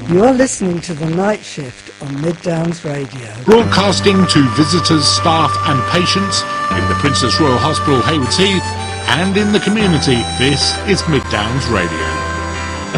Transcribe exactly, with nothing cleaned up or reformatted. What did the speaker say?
You're listening to The Night Shift on Mid Downs Radio. Broadcasting to visitors, staff and patients in the Princess Royal Hospital, Haywards Heath, and in the community, this is Mid Downs Radio.